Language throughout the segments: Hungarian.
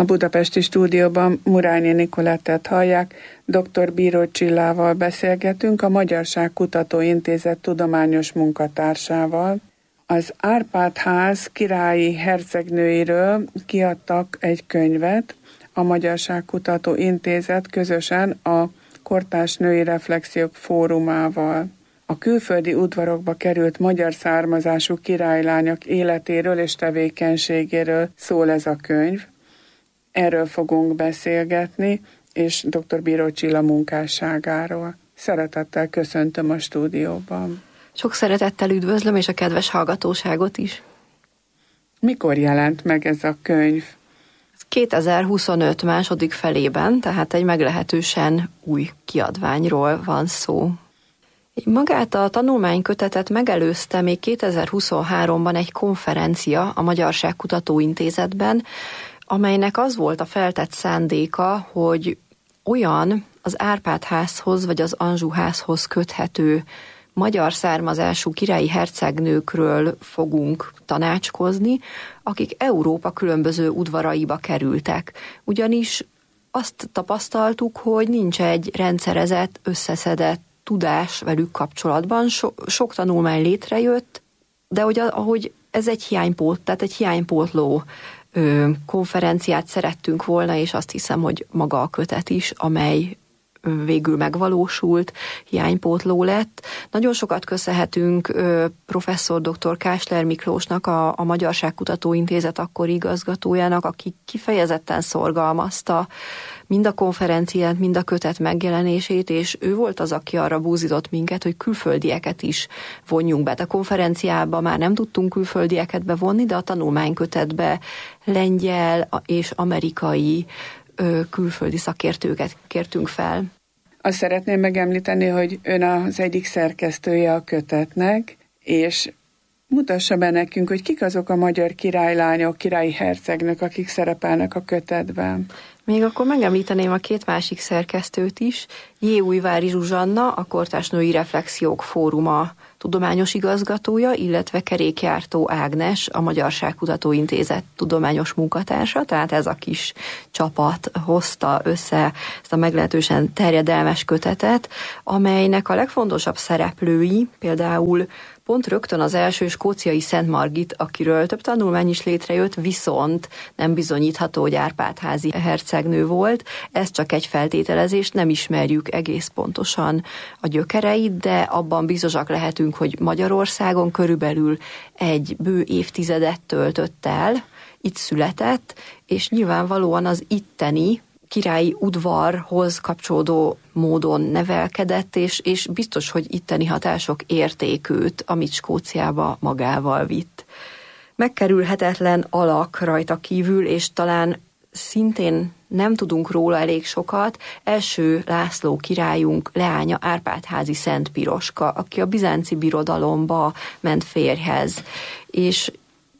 A budapesti stúdióban Murányi Nicolettet hallják, dr. Bíró Csillával beszélgetünk, a Magyarság Kutatóintézet tudományos munkatársával. Az Árpád-ház királyi hercegnőiről kiadtak egy könyvet, a Magyarság Kutatóintézet közösen a Kortárs Női Reflexiók Fórumával. A külföldi udvarokba került magyar származású királylányok életéről és tevékenységéről szól ez a könyv. Erről fogunk beszélgetni, és dr. Bíró Csilla munkásságáról. Szeretettel köszöntöm a stúdióban. Sok szeretettel üdvözlöm, és a kedves hallgatóságot is. Mikor jelent meg ez a könyv? 2025 második felében, tehát egy meglehetősen új kiadványról van szó. Magát a tanulmánykötetet megelőzte még 2023-ban egy konferencia a Magyarság Kutatóintézetben, amelynek az volt a feltett szándéka, hogy olyan az Árpád-házhoz vagy az Anjou-házhoz köthető magyar származású királyi hercegnőkről fogunk tanácskozni, akik Európa különböző udvaraiba kerültek. Ugyanis azt tapasztaltuk, hogy nincs egy rendszerezett, összeszedett tudás velük kapcsolatban. Sok tanulmány létrejött, de ahogy ez egy hiánypótló konferenciát szerettünk volna, és azt hiszem, hogy maga a kötet is, amely végül megvalósult, hiánypótló lett. Nagyon sokat köszönhetünk professzor dr. Kásler Miklósnak, a Magyarság Kutatóintézet akkori igazgatójának, aki kifejezetten szorgalmazta mind a konferenciát, mind a kötet megjelenését, és ő volt az, aki arra búzított minket, hogy külföldieket is vonjunk be. A konferenciába már nem tudtunk külföldieket bevonni, de a tanulmánykötetbe lengyel és amerikai külföldi szakértőket kértünk fel. Azt szeretném megemlíteni, hogy ön az egyik szerkesztője a kötetnek, és mutassa be nekünk, hogy kik azok a magyar királylányok, királyi hercegnők, akik szerepelnek a kötetben. Még akkor megemlíteném a két másik szerkesztőt is. J. Újvári Zsuzsanna, a Kortárs Női Reflexiók Fóruma tudományos igazgatója, illetve Kerékjártó Ágnes, a Magyarság Kutatóintézet tudományos munkatársa, tehát ez a kis csapat hozta össze ezt a meglehetősen terjedelmes kötetet, amelynek a legfontosabb szereplői például pont rögtön az első skóciai Szent Margit, akiről több tanulmány is létrejött, viszont nem bizonyítható, hogy Árpád-házi hercegnő volt. Ez csak egy feltételezés, nem ismerjük egész pontosan a gyökereit, de abban biztosak lehetünk, hogy Magyarországon körülbelül egy bő évtizedet töltött el, itt született, és nyilvánvalóan az itteni királyi udvarhoz kapcsolódó módon nevelkedett, és biztos, hogy itteni hatások érték őt, amit Skóciába magával vitt. Megkerülhetetlen alak rajta kívül, és talán szintén nem tudunk róla elég sokat, első László királyunk leánya Árpád-házi Szent Piroska, aki a bizánci birodalomba ment férjhez, és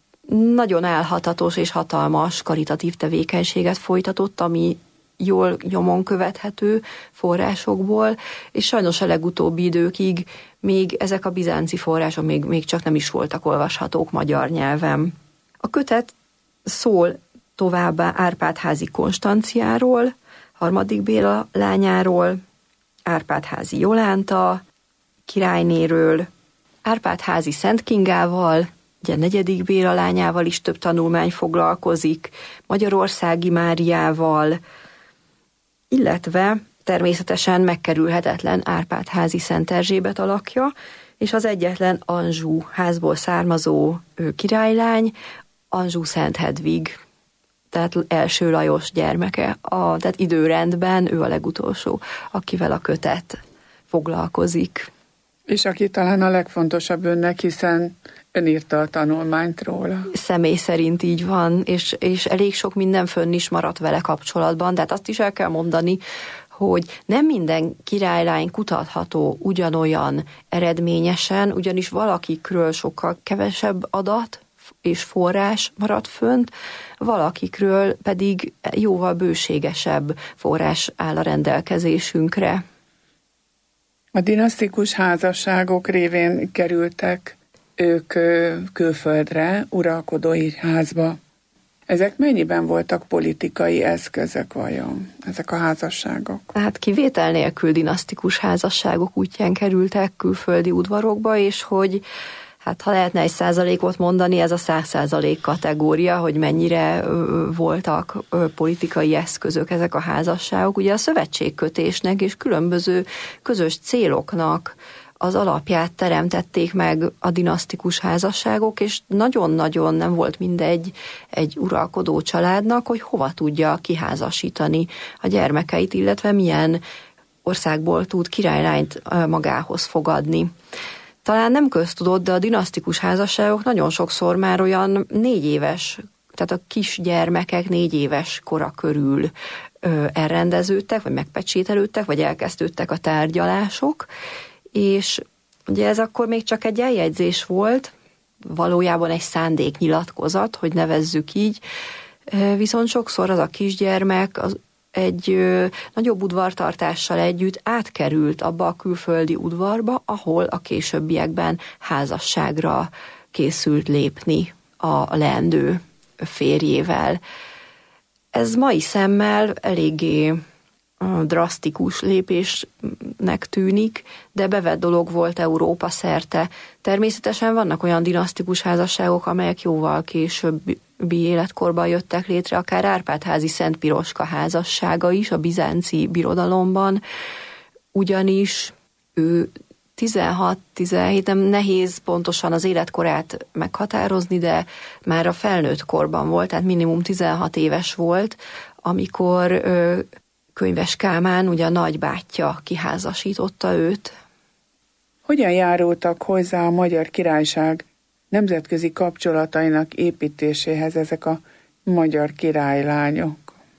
nagyon álhatatos és hatalmas karitatív tevékenységet folytatott, ami jól nyomon követhető forrásokból, és sajnos a legutóbbi időkig még ezek a bizánci források még csak nem is voltak olvashatók magyar nyelven. A kötet szól továbbá Árpád-házi Konstanciáról, harmadik Béla lányáról, Árpád-házi Jolánta királynéről, Árpád-házi Szent Kingával, ugye negyedik Béla lányával is több tanulmány foglalkozik, Magyarországi Máriával, illetve természetesen megkerülhetetlen Árpád-házi Szent Erzsébet alakja, és az egyetlen Anjou házból származó királylány, Anjou Szent Hedvig, tehát első Lajos gyermeke, tehát időrendben ő a legutolsó, akivel a kötet foglalkozik. És aki talán a legfontosabb önnek, hiszen ön írta a tanulmányt róla. Személy szerint így van, és elég sok minden fönn is maradt vele kapcsolatban, tehát azt is el kell mondani, hogy nem minden királylány kutatható ugyanolyan eredményesen, ugyanis valakikről sokkal kevesebb adat és forrás maradt fönt, valakikről pedig jóval bőségesebb forrás áll a rendelkezésünkre. A dinasztikus házasságok révén kerültek ők külföldre, uralkodói házba. Ezek mennyiben voltak politikai eszközök vajon, ezek a házasságok? Hát kivétel nélkül dinasztikus házasságok útján kerültek külföldi udvarokba, és hogy hát ha lehetne 1%-ot mondani, ez a 100% kategória, hogy mennyire voltak politikai eszközök ezek a házasságok. Ugye a szövetségkötésnek és különböző közös céloknak az alapját teremtették meg a dinasztikus házasságok, és nagyon-nagyon nem volt mindegy egy uralkodó családnak, hogy hova tudja kiházasítani a gyermekeit, illetve milyen országból tud királylányt magához fogadni. Talán nem köztudott, de a dinasztikus házasságok nagyon sokszor már olyan 4 éves, tehát a kisgyermekek 4 éves kora körül elrendeződtek, vagy megpecsételődtek, vagy elkezdődtek a tárgyalások, és ugye ez akkor még csak egy eljegyzés volt, valójában egy szándéknyilatkozat, hogy nevezzük így, viszont sokszor az a kisgyermek egy nagyobb udvartartással együtt átkerült abba a külföldi udvarba, ahol a későbbiekben házasságra készült lépni a leendő férjével. Ez mai szemmel eléggé drasztikus lépésnek tűnik, de bevett dolog volt Európa szerte. Természetesen vannak olyan dinasztikus házasságok, amelyek jóval későbbi életkorban jöttek létre, akár Árpád-házi Szent Piroska házassága is a bizánci birodalomban, ugyanis ő 16-17, nem nehéz pontosan az életkorát meghatározni, de már a felnőtt korban volt, tehát minimum 16 éves volt, amikor Könyves Kálmán, ugye a nagybátyja kiházasította őt. Hogyan járultak hozzá a Magyar Királyság nemzetközi kapcsolatainak építéséhez ezek a magyar királylányok?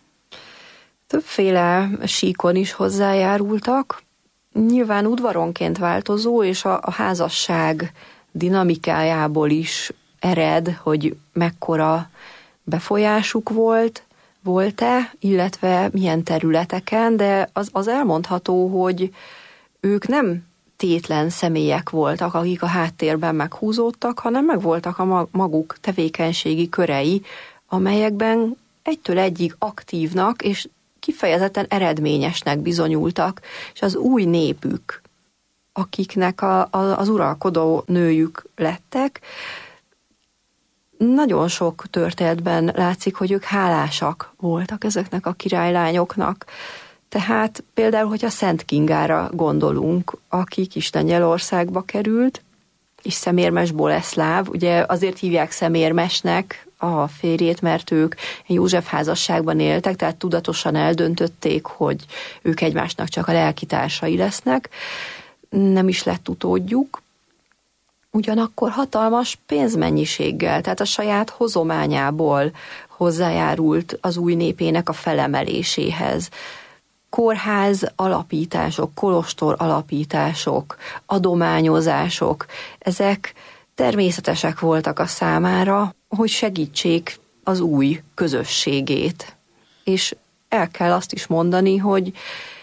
Többféle síkon is hozzájárultak. Nyilván udvaronként változó, és a házasság dinamikájából is ered, hogy mekkora befolyásuk volt-e, illetve milyen területeken, de az elmondható, hogy ők nem tétlen személyek voltak, akik a háttérben meghúzódtak, hanem megvoltak a maguk tevékenységi körei, amelyekben egytől egyig aktívnak és kifejezetten eredményesnek bizonyultak, és az új népük, akiknek az uralkodó nőjük lettek, nagyon sok történetben látszik, hogy ők hálásak voltak ezeknek a királylányoknak. Tehát például, hogyha Szent Kingára gondolunk, aki Kislengyelországba került, és Szemérmes Boleszláv, ugye azért hívják Szemérmesnek a férjét, mert ők József házasságban éltek, tehát tudatosan eldöntötték, hogy ők egymásnak csak a lelkitársai lesznek. Nem is lett utódjuk. Ugyanakkor hatalmas pénzmennyiséggel, tehát a saját hozományából hozzájárult az új népének a felemeléséhez. Kórház alapítások, kolostor alapítások, adományozások, ezek természetesek voltak a számára, hogy segítsék az új közösségét. És el kell azt is mondani, hogy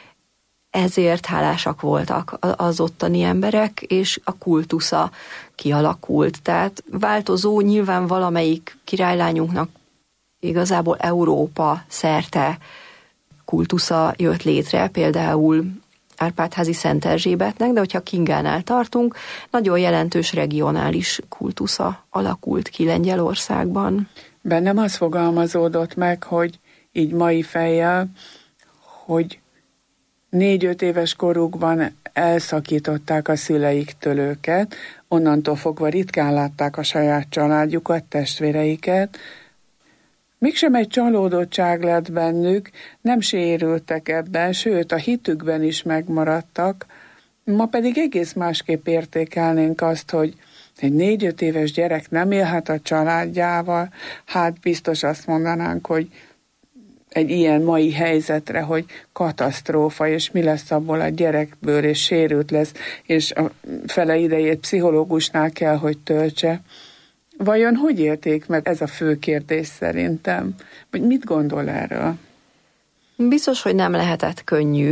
ezért hálásak voltak az ottani emberek, és a kultusza kialakult. Tehát változó, nyilván valamelyik királylányunknak igazából Európa szerte kultusza jött létre, például Árpád-házi Szent Erzsébetnek, de hogyha Kingánál tartunk, nagyon jelentős regionális kultusza alakult ki Lengyelországban. Bennem az fogalmazódott meg, hogy így mai fejjel, hogy 4-5 éves korukban elszakították a szüleiktől őket, onnantól fogva ritkán látták a saját családjukat, testvéreiket. Mégsem egy csalódottság lett bennük, nem sérültek ebben, sőt a hitükben is megmaradtak. Ma pedig egész másképp értékelnénk azt, hogy egy 4-5 éves gyerek nem élhet a családjával, hát biztos azt mondanánk, hogy egy ilyen mai helyzetre, hogy katasztrófa, és mi lesz abból a gyerekből, és sérült lesz, és a fele idejét pszichológusnál kell, hogy töltse. Vajon hogy élték meg? Ez a fő kérdés szerintem. Vagy mit gondol erről? Biztos, hogy nem lehetett könnyű.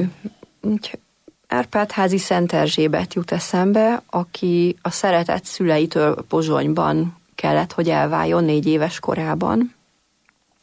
Árpád-házi Szent Erzsébet jut eszembe, aki a szeretett szüleitől Pozsonyban kellett, hogy elváljon 4 éves korában.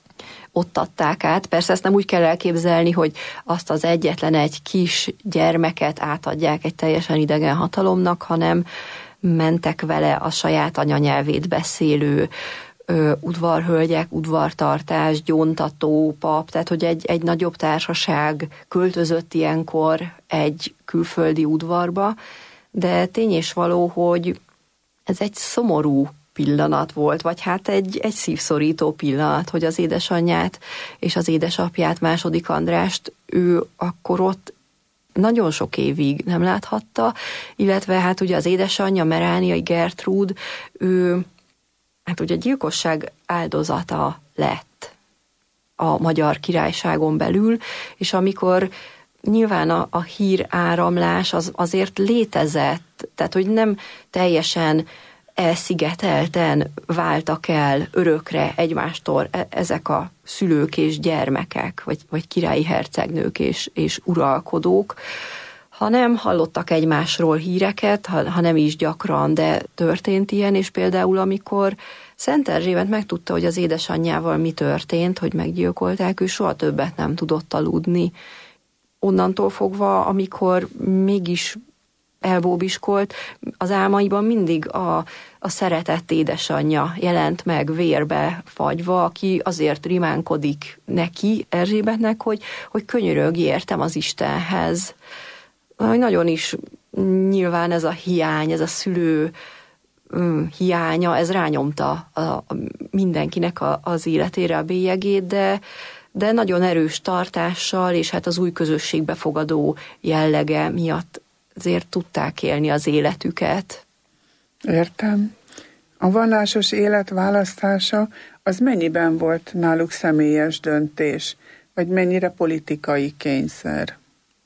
ott adták át. Persze ezt nem úgy kell elképzelni, hogy azt az egyetlen egy kis gyermeket átadják egy teljesen idegen hatalomnak, hanem mentek vele a saját anyanyelvét beszélő udvarhölgyek, udvartartás, gyóntató, pap, tehát hogy egy nagyobb társaság költözött ilyenkor egy külföldi udvarba, de tény és való, hogy ez egy szomorú pillanat volt, vagy hát egy szívszorító pillanat, hogy az édesanyját és az édesapját, II. Andrást ő akkor ott nagyon sok évig nem láthatta, illetve hát ugye az édesanyja, Merániai Gertrúd, ő hát ugye gyilkosság áldozata lett a Magyar Királyságon belül, és amikor nyilván a híráramlás azért létezett, tehát hogy nem teljesen elszigetelten váltak el örökre egymástól ezek a szülők és gyermekek, vagy királyi hercegnők és uralkodók, hanem hallottak egymásról híreket, ha nem is gyakran, de történt ilyen, és például amikor Szent Erzsébet megtudta, hogy az édesanyjával mi történt, hogy meggyilkolták, ő soha többet nem tudott aludni. Onnantól fogva, amikor mégis elbóbiskolt, az álmaiban mindig a szeretett édesanyja jelent meg vérbe fagyva, aki azért rimánkodik neki, Erzsébetnek, hogy könyörög, értem az Istenhez. Nagyon is nyilván ez a hiány, ez a szülő hiánya, ez rányomta mindenkinek az életére a bélyegét, de nagyon erős tartással, és hát az új közösségbe fogadó jellege miatt azért tudták élni az életüket. Értem. A vallásos élet választása az mennyiben volt náluk személyes döntés, vagy mennyire politikai kényszer?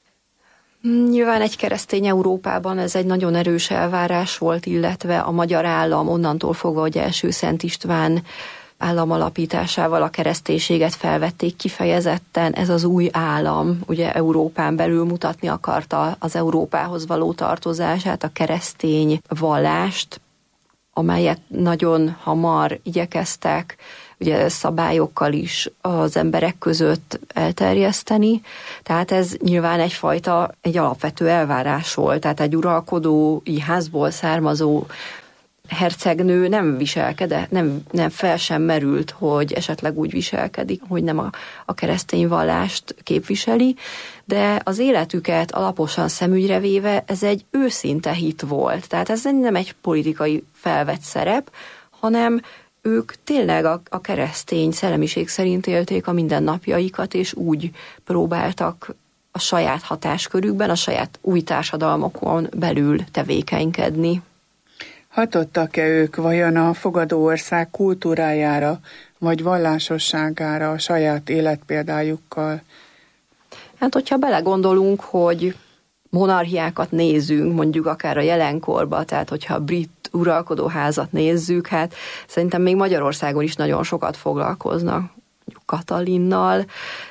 Nyilván egy keresztény Európában ez egy nagyon erős elvárás volt, illetve a magyar állam onnantól fogva, hogy első Szent István államalapításával a kereszténységet felvették kifejezetten, ez az új állam, ugye Európán belül mutatni akarta az Európához való tartozását, a keresztény vallást, amelyet nagyon hamar igyekeztek ugye szabályokkal is az emberek között elterjeszteni. Tehát ez nyilván egy alapvető elvárás volt. Tehát egy uralkodói házból származó hercegnő nem viselkedett, nem fel sem merült, hogy esetleg úgy viselkedik, hogy nem a keresztény vallást képviseli, de az életüket alaposan szemügyre véve ez egy őszinte hit volt. Tehát ez nem egy politikai felvett szerep, hanem ők tényleg a keresztény szellemiség szerint élték a mindennapjaikat, és úgy próbáltak a saját hatáskörükben, a saját új társadalmokon belül tevékenykedni. Hatottak-e ők vajon a fogadó ország kultúrájára, vagy vallásosságára a saját életpéldájukkal? Hát, hogyha belegondolunk, hogy monarchiákat nézünk, mondjuk akár a jelenkorban, tehát hogyha a brit uralkodóházat nézzük, hát szerintem még Magyarországon is nagyon sokat foglalkoznak, mondjuk Katalinnal,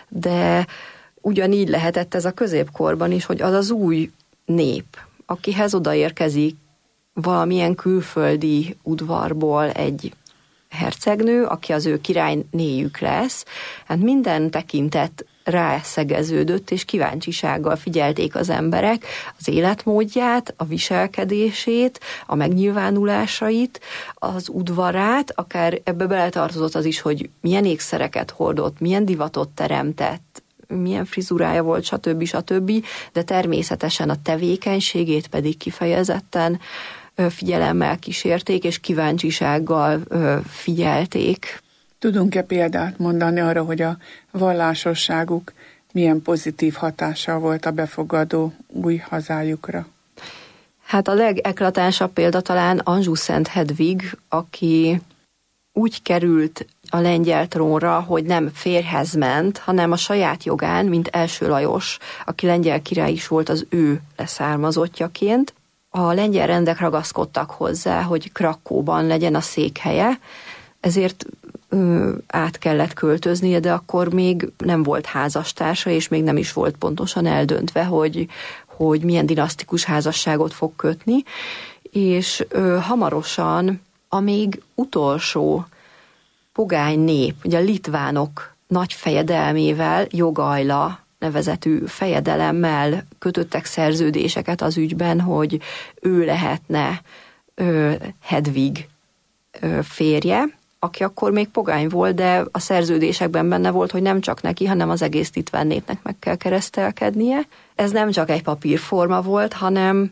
de ugyanígy lehetett ez a középkorban is, hogy az az új nép, akihez odaérkezik valamilyen külföldi udvarból egy hercegnő, aki az ő királynéjük lesz, hát minden tekintet rászegeződött, és kíváncsisággal figyelték az emberek az életmódját, a viselkedését, a megnyilvánulásait, az udvarát, akár ebbe beletartozott az is, hogy milyen ékszereket hordott, milyen divatot teremtett, milyen frizurája volt, stb. De természetesen a tevékenységét pedig kifejezetten figyelemmel kísérték, és kíváncsisággal figyelték. Tudunk-e példát mondani arra, hogy a vallásosságuk milyen pozitív hatással volt a befogadó új hazájukra? Hát a legeklatánsabb példa talán Anjou-Szent Hedvig, aki úgy került a lengyel trónra, hogy nem férjhez ment, hanem a saját jogán, mint Első Lajos, aki lengyel király is volt, az ő leszármazottjaként. A lengyel rendek ragaszkodtak hozzá, hogy Krakóban legyen a székhelye, ezért át kellett költöznie, de akkor még nem volt házastársa, és még nem is volt pontosan eldöntve, hogy milyen dinasztikus házasságot fog kötni, és hamarosan a még utolsó pogány nép, ugye a litvánok nagy fejedelmével, Jogajla nevezetű fejedelemmel kötöttek szerződéseket az ügyben, hogy ő lehetne Hedvig férje, aki akkor még pogány volt, de a szerződésekben benne volt, hogy nem csak neki, hanem az egész litván népnek meg kell keresztelkednie. Ez nem csak egy papírforma volt, hanem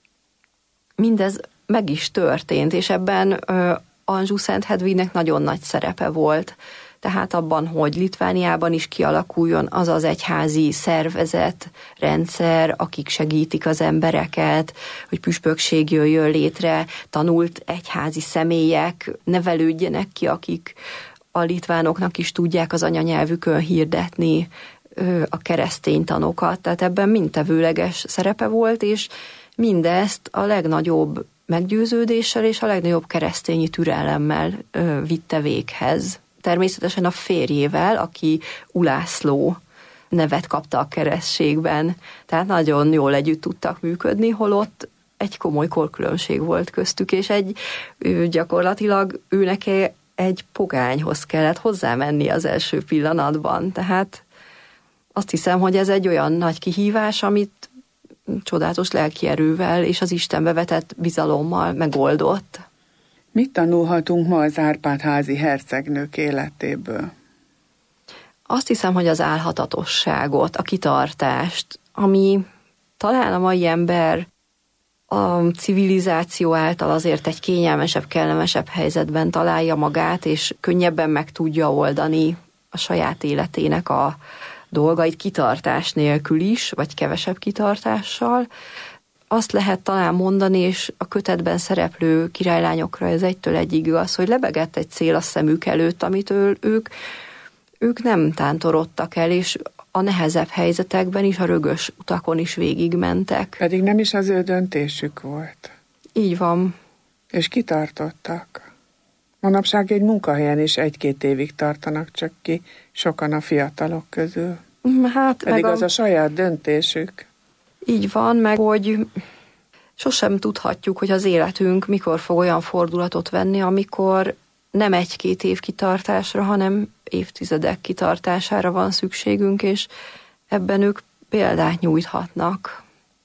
mindez meg is történt, és ebben Anjou Szent Hedvignek nagyon nagy szerepe volt. Tehát abban, hogy Litvániában is kialakuljon az az egyházi szervezet, rendszer, akik segítik az embereket, hogy püspökség jöjjön létre, tanult egyházi személyek nevelődjenek ki, akik a litvánoknak is tudják az anyanyelvükön hirdetni a keresztény tanokat. Tehát ebben mindtevőleges szerepe volt, és mindezt a legnagyobb meggyőződéssel és a legnagyobb keresztényi türelemmel vitte véghez. Természetesen a férjével, aki Ulászló nevet kapta a keresztségben, tehát nagyon jól együtt tudtak működni, holott egy komoly korkülönbség volt köztük, és gyakorlatilag őnek egy pogányhoz kellett hozzámenni az első pillanatban. Tehát azt hiszem, hogy ez egy olyan nagy kihívás, amit csodálatos lelkierővel és az Istenbe vetett bizalommal megoldott. Mit tanulhatunk ma az Árpád-házi hercegnők életéből? Azt hiszem, hogy az álhatatosságot, a kitartást, ami talán a mai ember a civilizáció által azért egy kényelmesebb, kellemesebb helyzetben találja magát, és könnyebben meg tudja oldani a saját életének a dolgait kitartás nélkül is, vagy kevesebb kitartással. Azt lehet talán mondani, és a kötetben szereplő királylányokra ez egytől egyig igaz, hogy lebegett egy cél a szemük előtt, amitől ők nem tántorodtak el, és a nehezebb helyzetekben is, a rögös utakon is végigmentek. Pedig nem is az ő döntésük volt. Így van. És kitartottak. Manapság egy munkahelyen is 1-2 évig tartanak csak ki, sokan a fiatalok közül. Hát, pedig az a saját döntésük. Így van, meg hogy sosem tudhatjuk, hogy az életünk mikor fog olyan fordulatot venni, amikor nem 1-2 év kitartásra, hanem évtizedek kitartására van szükségünk, és ebben ők példát nyújthatnak.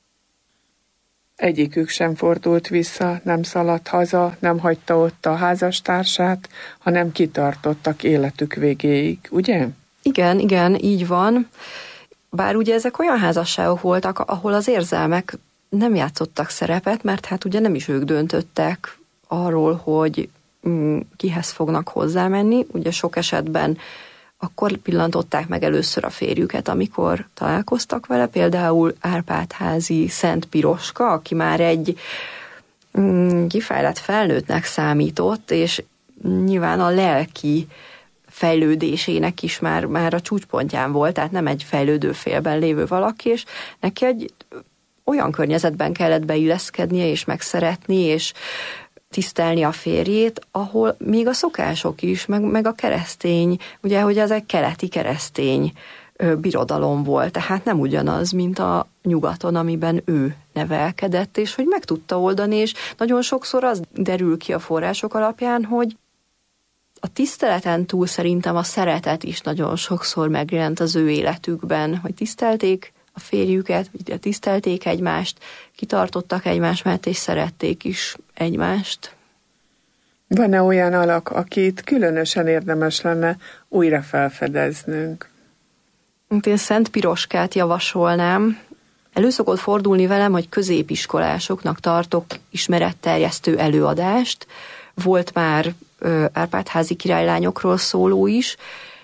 Egyikük sem fordult vissza, nem szaladt haza, nem hagyta ott a házastársát, hanem kitartottak életük végéig, ugye? Igen, így van. Bár ugye ezek olyan házasságok voltak, ahol az érzelmek nem játszottak szerepet, mert hát ugye nem is ők döntöttek arról, hogy kihez fognak hozzámenni. Ugye sok esetben akkor pillantották meg először a férjüket, amikor találkoztak vele, például Árpád-házi Szent Piroska, aki már egy kifejlett felnőttnek számított, és nyilván a lelki fejlődésének is már a csúcspontján volt, tehát nem egy fejlődő félben lévő valaki, és neki egy olyan környezetben kellett beilleszkednie, és megszeretni, és tisztelni a férjét, ahol még a szokások is, meg a keresztény, ugye, hogy ez egy keleti keresztény birodalom volt, tehát nem ugyanaz, mint a nyugaton, amiben ő nevelkedett, és hogy meg tudta oldani, és nagyon sokszor az derül ki a források alapján, hogy a tiszteleten túl szerintem a szeretet is nagyon sokszor megjelent az ő életükben, hogy tisztelték a férjüket, tisztelték egymást, kitartottak egymás mellett, és szerették is egymást. Van-e olyan alak, akit különösen érdemes lenne újra felfedeznünk? Én Szent Piroskát javasolnám. Elő szokott fordulni velem, hogy középiskolásoknak tartok ismeretterjesztő előadást. Volt már Árpád-házi királylányokról szóló is.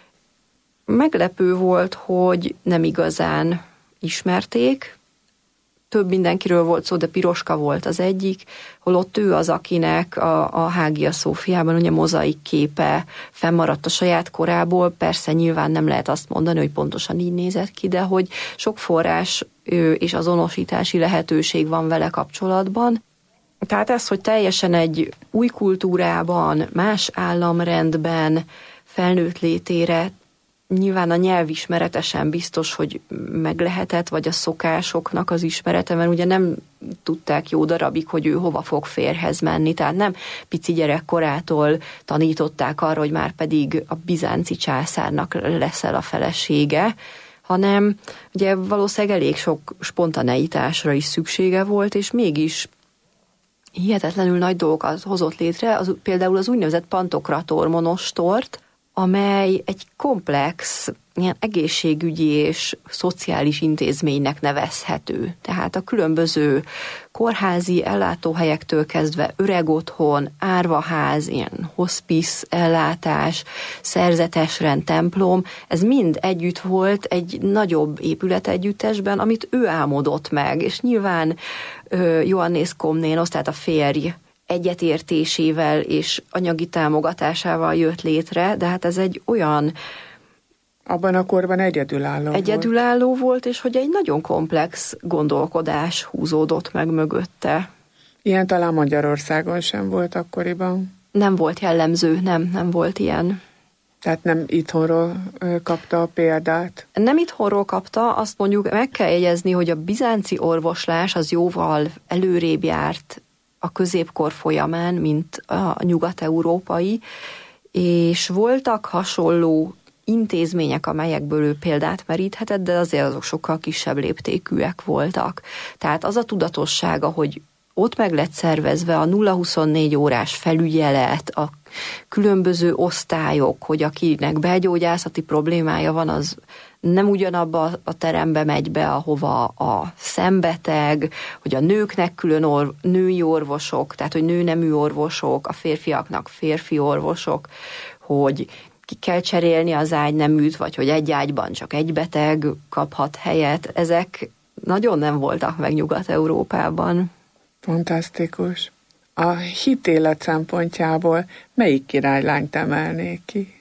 Meglepő volt, hogy nem igazán ismerték. Több mindenkiről volt szó, de Piroska volt az egyik, holott ő az, akinek a Hagia Szófiában ugye mozaik képe fennmaradt a saját korából. Persze nyilván nem lehet azt mondani, hogy pontosan így nézett ki, de hogy sok forrás és azonosítási lehetőség van vele kapcsolatban. Tehát ez, hogy teljesen egy új kultúrában, más államrendben felnőtt létére, nyilván a nyelvismerete sem biztos, hogy meg lehetett, vagy a szokásoknak az ismerete, mert ugye nem tudták jó darabig, hogy ő hova fog férjhez menni. Tehát nem pici gyerekkorától tanították arra, hogy már pedig a bizánci császárnak leszel a felesége, hanem ugye valószínűleg elég sok spontaneitásra is szüksége volt, és mégis hihetetlenül nagy dolgokat hozott létre, például az úgynevezett Pantokrator monostort, amely egy komplex ilyen egészségügyi és szociális intézménynek nevezhető. Tehát a különböző kórházi ellátóhelyektől kezdve öregotthon, árvaház, ilyen hospice ellátás, szerzetesrend, templom, ez mind együtt volt egy nagyobb épületegyüttesben, amit ő álmodott meg, és nyilván Ioannis Komnénosz, tehát a férj egyetértésével és anyagi támogatásával jött létre, de hát ez egy olyan... Abban a korban egyedülálló volt, és hogy egy nagyon komplex gondolkodás húzódott meg mögötte. Ilyen talán Magyarországon sem volt akkoriban? Nem volt jellemző, nem volt ilyen. Tehát nem itthonról kapta a példát? Nem itthonról kapta, azt mondjuk meg kell jegyezni, hogy a bizánci orvoslás az jóval előrébb járt a középkor folyamán, mint a nyugat-európai, és voltak hasonló intézmények, amelyekből ő példát meríthetett, de azért azok sokkal kisebb léptékűek voltak. Tehát az a tudatossága, hogy ott meg lett szervezve a 0-24 órás felügyelet, a különböző osztályok, hogy akinek belgyógyászati problémája van, az nem ugyanabba a terembe megy be, ahova a szembeteg, hogy a nőknek külön női orvosok, tehát hogy nőnemű orvosok, a férfiaknak férfi orvosok, hogy ki kell cserélni az ágyneműt, vagy hogy egy ágyban csak egy beteg kaphat helyet. Ezek nagyon nem voltak meg Nyugat-Európában. Fantasztikus. A hitélet szempontjából melyik királylányt emelnék ki,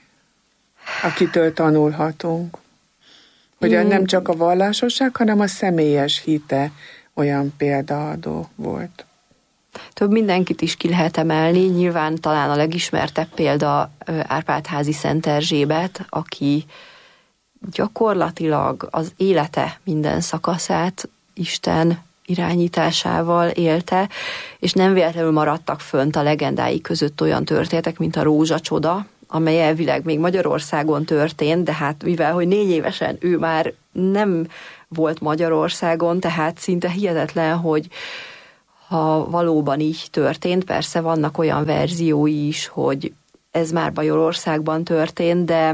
akitől tanulhatunk? Hogy nem csak a vallásosság, hanem a személyes hite olyan példaadó volt. Több mindenkit is ki lehet emelni, nyilván talán a legismertebb példa Árpád-házi Szent Erzsébet, aki gyakorlatilag az élete minden szakaszát Isten irányításával élte, és nem véletlenül maradtak fönt a legendái között olyan történetek, mint a rózsacsoda, amely elvileg még Magyarországon történt, de hát mivel, hogy 4 évesen ő már nem volt Magyarországon, tehát szinte hihetetlen, hogy ha valóban így történt, persze vannak olyan verziói is, hogy ez már Bajorországban történt, de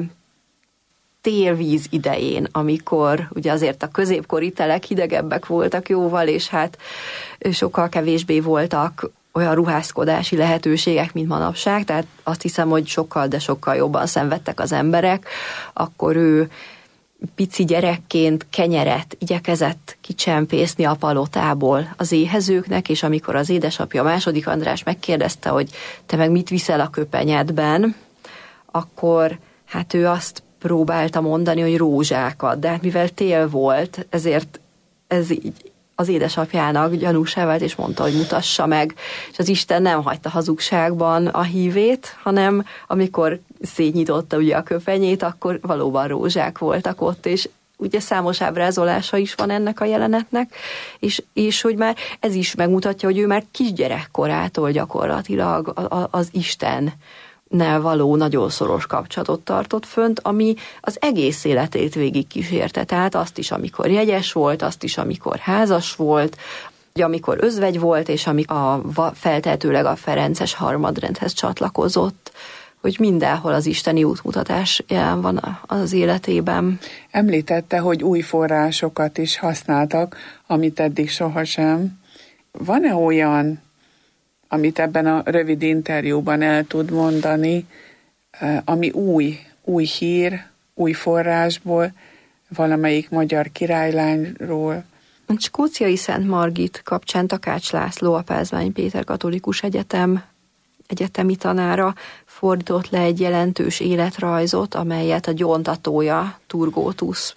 télvíz idején, amikor ugye azért a középkori telek hidegebbek voltak jóval, és hát sokkal kevésbé voltak olyan ruházkodási lehetőségek, mint manapság, tehát azt hiszem, hogy sokkal, de sokkal jobban szenvedtek az emberek, akkor ő pici gyerekként kenyeret igyekezett kicsempészni a palotából az éhezőknek, és amikor az édesapja második András megkérdezte, hogy te meg mit viszel a köpenyedben, akkor hát ő azt próbálta mondani, hogy rózsákat, de hát mivel tél volt, ezért ez így az édesapjának gyanúsá vált, és mondta, hogy mutassa meg, és az Isten nem hagyta hazugságban a hívét, hanem amikor szétnyitotta ugye a köpenyét, akkor valóban rózsák voltak ott, és ugye számos ábrázolása is van ennek a jelenetnek, és hogy már ez is megmutatja, hogy ő már kisgyerekkorától gyakorlatilag az Istennel való nagyon szoros kapcsolatot tartott fönt, ami az egész életét végig kísérte. Tehát azt is, amikor jegyes volt, azt is, amikor házas volt, amikor özvegy volt, és feltehetőleg a ferences harmadrendhez csatlakozott, hogy mindenhol az isteni útmutatás jelen van az életében. Említette, hogy új forrásokat is használtak, amit eddig sohasem. Van-e olyan, amit ebben a rövid interjúban el tud mondani, ami új hír, új forrásból, valamelyik magyar királylányról? A skóciai Szent Margit kapcsán Takács László, a Pázmány Péter Katolikus Egyetem egyetemi tanára fordított le egy jelentős életrajzot, amelyet a gyóntatója, Turgótus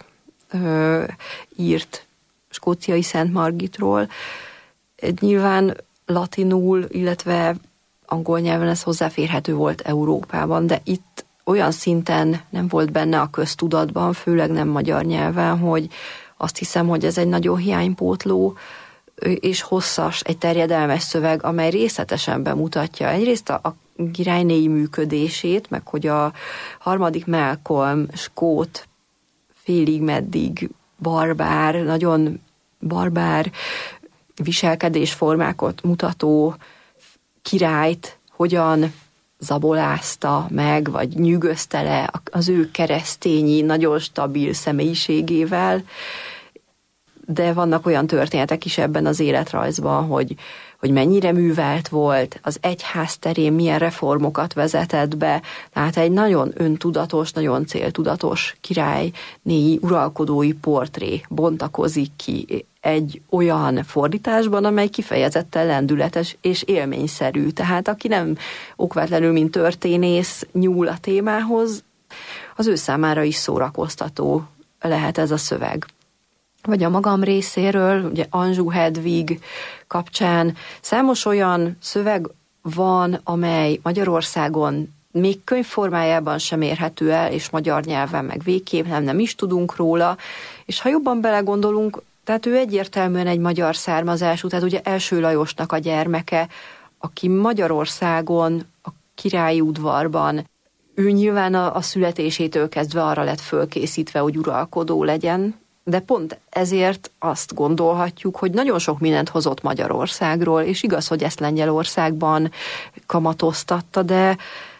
írt skóciai Szent Margitról. Nyilván latinul, illetve angol nyelven ez hozzáférhető volt Európában, de itt olyan szinten nem volt benne a köztudatban, főleg nem magyar nyelven, hogy azt hiszem, hogy ez egy nagyon hiánypótló és hosszas, egy terjedelmes szöveg, amely részletesen bemutatja egyrészt a királynéi működését, meg hogy a harmadik Malcolm, skót, félig meddig barbár, nagyon barbár viselkedésformákat mutató királyt hogyan zabolázta meg, vagy nyűgözte le az ő keresztényi, nagyon stabil személyiségével, de vannak olyan történetek is ebben az életrajzban, hogy mennyire művelt volt, az egyház terén milyen reformokat vezetett be, tehát egy nagyon öntudatos, nagyon céltudatos királynéi uralkodói portré bontakozik ki egy olyan fordításban, amely kifejezetten lendületes és élményszerű. Tehát aki nem okvetlenül, mint történész nyúl a témához, az ő számára is szórakoztató lehet ez a szöveg. Vagy a magam részéről, ugye Anjou Hedvig kapcsán számos olyan szöveg van, amely Magyarországon még könyvformájában sem érhető el, és magyar nyelven meg végképp nem is tudunk róla, és ha jobban belegondolunk, tehát ő egyértelműen egy magyar származású, tehát ugye Első Lajosnak a gyermeke, aki Magyarországon, a királyi udvarban, ő nyilván a születésétől kezdve arra lett fölkészítve, hogy uralkodó legyen, de pont ezért azt gondolhatjuk, hogy nagyon sok mindent hozott Magyarországról, és igaz, hogy ezt Lengyelországban kamatoztatta, de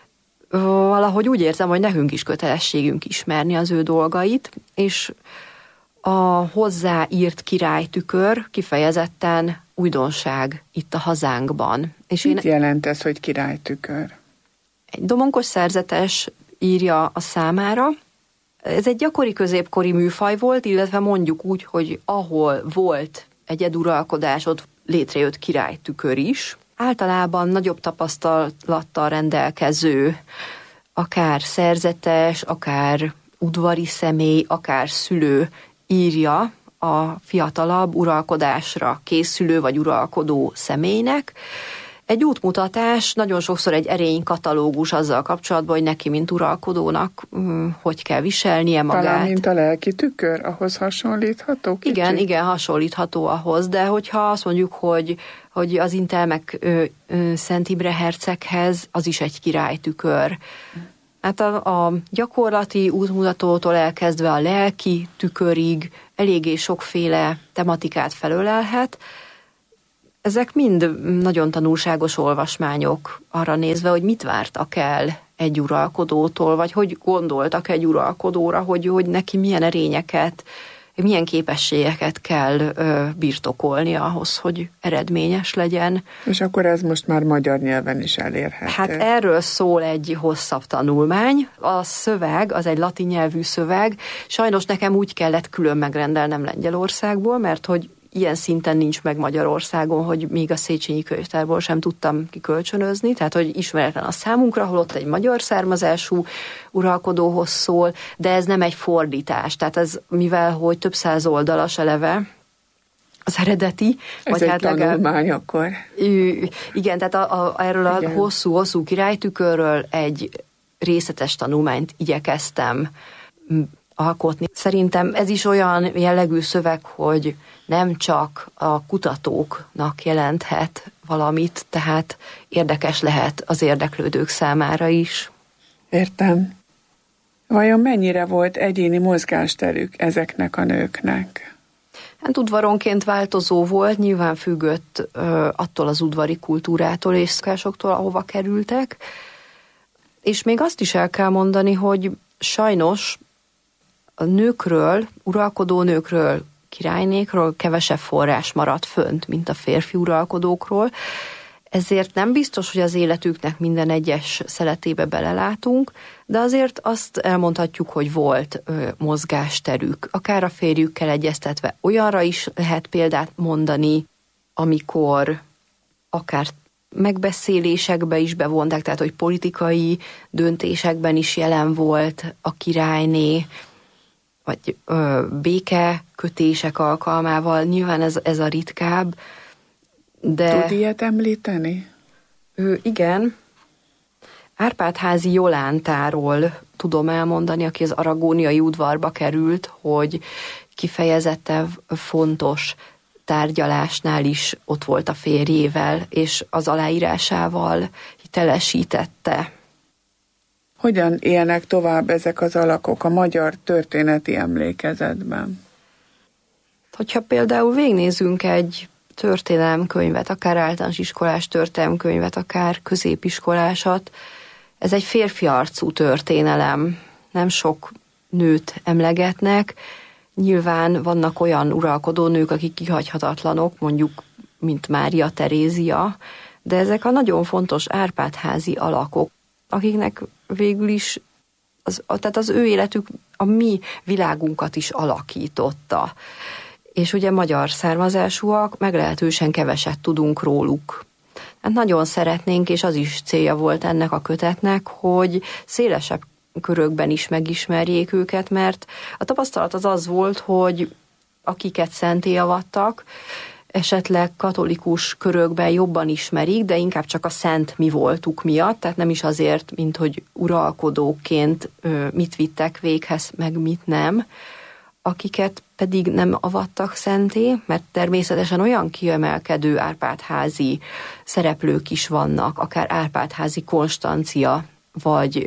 valahogy úgy érzem, hogy nekünk is kötelességünk ismerni az ő dolgait, és a hozzáírt királytükör kifejezetten újdonság itt a hazánkban. És mit jelent ez, hogy királytükör? Egy domonkos szerzetes írja a számára. Ez egy gyakori középkori műfaj volt, illetve mondjuk úgy, hogy ahol volt egyeduralkodás, ott létrejött királytükör is. Általában nagyobb tapasztalattal rendelkező, akár szerzetes, akár udvari személy, akár szülő írja a fiatalabb uralkodásra készülő vagy uralkodó személynek. Egy útmutatás, nagyon sokszor egy erénykatalógus azzal kapcsolatban, hogy neki, mint uralkodónak, hogy kell viselnie magát. Talán, mint a lelki tükör, ahhoz hasonlítható? Kicsit? Igen, hasonlítható ahhoz, de hogyha azt mondjuk, hogy az Intelmek Szent Imre herceghez, az is egy királytükör. Hát a gyakorlati útmutatótól elkezdve a lelki tükörig eléggé sokféle tematikát felölelhet. Ezek mind nagyon tanulságos olvasmányok arra nézve, hogy mit vártak el egy uralkodótól, vagy hogy gondoltak egy uralkodóra, hogy neki milyen erényeket, milyen képességeket kell birtokolni ahhoz, hogy eredményes legyen. És akkor ez most már magyar nyelven is elérhető. Hát erről szól egy hosszabb tanulmány. A szöveg, az egy latin nyelvű szöveg. Sajnos nekem úgy kellett külön megrendelnem Lengyelországból, mert hogy ilyen szinten nincs meg Magyarországon, hogy még a Széchenyi könyvtárból sem tudtam kikölcsönözni, tehát hogy ismeretlen a számunkra, holott egy magyar származású uralkodóhoz szól, de ez nem egy fordítás, tehát ez, mivel hogy több száz oldalas eleve, az eredeti. Ez vagy egy hát tanulmány akkor. Igen, tehát erről a hosszú királytükörről egy részletes tanulmányt igyekeztem alkotni. Szerintem ez is olyan jellegű szöveg, hogy nem csak a kutatóknak jelenthet valamit, tehát érdekes lehet az érdeklődők számára is. Értem. Vajon mennyire volt egyéni mozgásterük ezeknek a nőknek? Hát udvaronként változó volt, nyilván függött attól az udvari kultúrától és szokásoktól, ahova kerültek. És még azt is el kell mondani, hogy sajnos a nőkről, uralkodó nőkről, királynékról kevesebb forrás maradt fönt, mint a férfi uralkodókról. Ezért nem biztos, hogy az életüknek minden egyes szeletébe belelátunk, de azért azt elmondhatjuk, hogy volt mozgásterük. Akár a férjükkel egyeztetve olyanra is lehet példát mondani, amikor akár megbeszélésekbe is bevonták, tehát hogy politikai döntésekben is jelen volt a királyné, vagy békekötések alkalmával, nyilván ez a ritkább, de... Tud ilyet említeni? Igen. Árpád-házi Jolántáról tudom elmondani, aki az aragóniai udvarba került, hogy kifejezetten fontos tárgyalásnál is ott volt a férjével, és az aláírásával hitelesítette. Hogyan élnek tovább ezek az alakok a magyar történeti emlékezetben? Hogyha például végignézünk egy történelemkönyvet, akár általános iskolás történelemkönyvet, akár középiskolásat, ez egy férfi arcú történelem. Nem sok nőt emlegetnek. Nyilván vannak olyan uralkodó nők, akik kihagyhatatlanok, mondjuk, mint Mária Terézia, de ezek a nagyon fontos Árpád-házi alakok, akiknek végül is tehát az ő életük a mi világunkat is alakította. És ugye magyar származásúak, meglehetősen keveset tudunk róluk. Hát nagyon szeretnénk, és az is célja volt ennek a kötetnek, hogy szélesebb körökben is megismerjék őket, mert a tapasztalat az volt, hogy akiket szentté avattak, esetleg katolikus körökben jobban ismerik, de inkább csak a szent mi voltuk miatt, tehát nem is azért, mint hogy uralkodóként mit vittek véghez, meg mit nem, akiket pedig nem avattak szentté, mert természetesen olyan kiemelkedő Árpád-házi szereplők is vannak, akár Árpád-házi Konstancia, vagy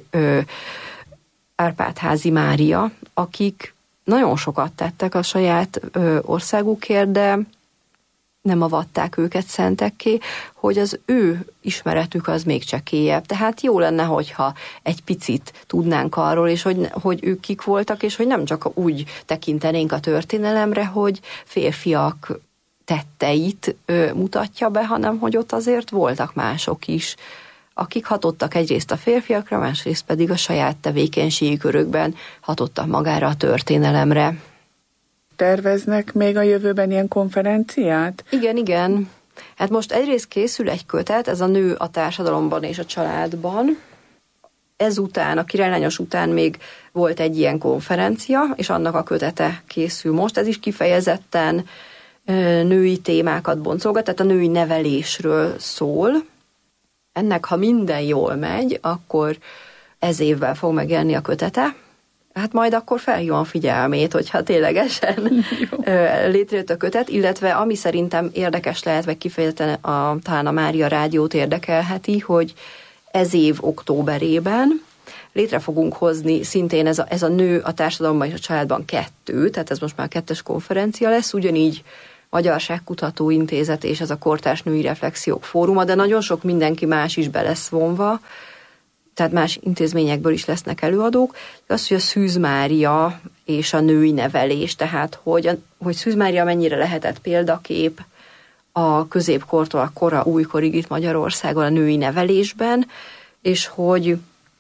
Árpád-házi Mária, akik nagyon sokat tettek a saját országukért, de nem avatták őket szentekké, hogy az ő ismeretük az még csekélyebb. Tehát jó lenne, hogyha egy picit tudnánk arról, és hogy ők kik voltak, és hogy nem csak úgy tekintenénk a történelemre, hogy férfiak tetteit mutatja be, hanem hogy ott azért voltak mások is, akik hatottak egyrészt a férfiakra, másrészt pedig a saját tevékenységi körökben hatottak magára a történelemre. Terveznek még a jövőben ilyen konferenciát? Igen. Hát most egyrészt készül egy kötet, ez a Nő a társadalomban és a családban. Ezután, a Királylányos után még volt egy ilyen konferencia, és annak a kötete készül most. Ez is kifejezetten női témákat boncolgat, tehát a női nevelésről szól. Ennek, ha minden jól megy, akkor ez évvel fog megjelenni a kötete. Hát majd akkor felhívom a figyelmét, hogyha ténylegesen létrejött a kötet, illetve ami szerintem érdekes lehet, vagy kifejezetten talán a Mária Rádiót érdekelheti, hogy ez év októberében létre fogunk hozni szintén ez a Nő a társadalomban és a családban 2, tehát ez most már 2-es konferencia lesz, ugyanígy Magyarságkutató Intézet és ez a Kortárs Női Reflexiók Fóruma, de nagyon sok mindenki más is be lesz vonva, tehát más intézményekből is lesznek előadók. Az, hogy a Szűz Mária és a női nevelés, tehát hogy Szűz Mária mennyire lehetett példakép a középkortól a kora újkorig itt Magyarországon a női nevelésben, és hogy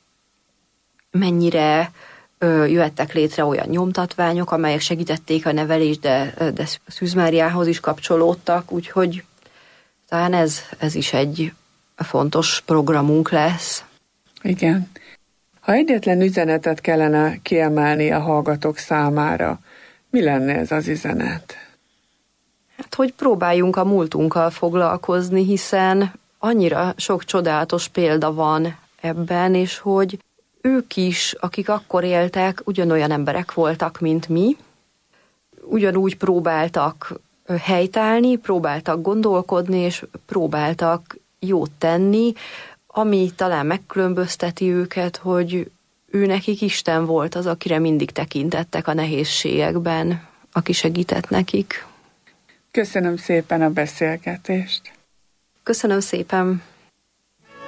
mennyire jöhettek létre olyan nyomtatványok, amelyek segítették a nevelést, de Szűz Máriához is kapcsolódtak, úgyhogy talán ez is egy fontos programunk lesz. Igen. Ha egyetlen üzenetet kellene kiemelni a hallgatók számára, mi lenne ez az üzenet? Hát, hogy próbáljunk a múltunkkal foglalkozni, hiszen annyira sok csodálatos példa van ebben, és hogy ők is, akik akkor éltek, ugyanolyan emberek voltak, mint mi, ugyanúgy próbáltak helytállni, próbáltak gondolkodni, és próbáltak jót tenni, ami talán megkülönbözteti őket, hogy ő nekik Isten volt az, akire mindig tekintettek a nehézségekben, aki segített nekik. Köszönöm szépen a beszélgetést. Köszönöm szépen.